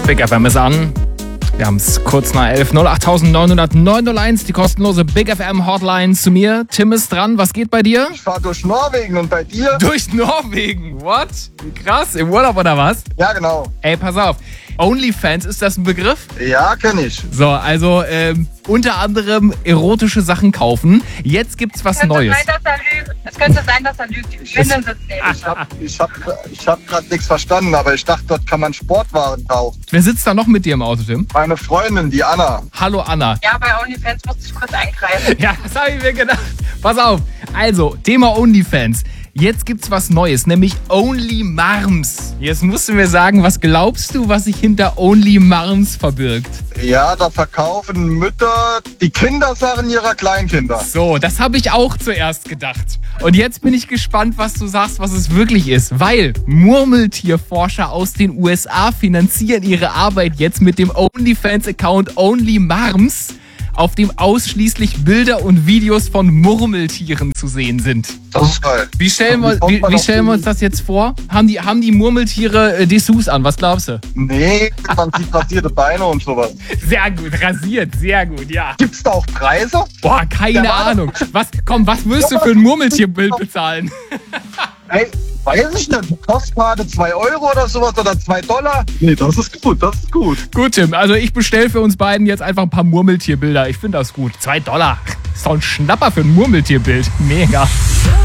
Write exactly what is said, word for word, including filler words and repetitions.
Big F M ist an. Wir haben es kurz nach elf. null acht neun null null neun null eins, die kostenlose Big F M Hotline zu mir. Tim ist dran. Was geht bei dir? Ich fahre durch Norwegen und bei dir? Durch Norwegen? What? Wie krass. Im Urlaub oder was? Ja, genau. Ey, pass auf. OnlyFans, ist das ein Begriff? Ja, kenn ich. So, also ähm, unter anderem erotische Sachen kaufen. Jetzt gibt's was könnte Neues. Sein, dass er lügt. Es könnte sein, dass er lügt. Die Schwindeln sitzen nämlich. Ich hab, ich hab, ich hab grad nichts verstanden, aber ich dachte, dort kann man Sportwaren kaufen. Wer sitzt da noch mit dir im Auto, Tim? Meine Freundin, die Anna. Hallo Anna. Ja, bei OnlyFans musste ich kurz eingreifen. Ja, das habe ich mir gedacht. Pass auf. Also, Thema OnlyFans. Jetzt gibt's was Neues, nämlich OnlyMarms. Jetzt musst du mir sagen, was glaubst du, was sich hinter OnlyMarms verbirgt? Ja, da verkaufen Mütter die Kindersachen ihrer Kleinkinder. So, das habe ich auch zuerst gedacht. Und jetzt bin ich gespannt, was du sagst, was es wirklich ist. Weil Murmeltierforscher aus den U S A finanzieren ihre Arbeit jetzt mit dem OnlyFans-Account OnlyMarms, auf dem ausschließlich Bilder und Videos von Murmeltieren zu sehen sind. Das ist geil. Wie stellen wir, wie, wie stellen wir uns das jetzt vor? Haben die, haben die Murmeltiere äh, Dessous an? Was glaubst du? Nee, man sieht rasierte Beine und sowas. Sehr gut, rasiert, sehr gut, ja. Gibt's da auch Preise? Boah, keine Ja, Ahnung. Was, komm, was würdest du für ein Murmeltierbild bezahlen? Ey, weiß ich nicht. Postkarte zwei Euro oder sowas oder zwei Dollar? Nee, das ist gut, das ist gut. Gut, Tim, also ich bestelle für uns beiden jetzt einfach ein paar Murmeltierbilder. Ich finde das gut. Zwei Dollar. Ist doch ein Schnapper für ein Murmeltierbild. Mega.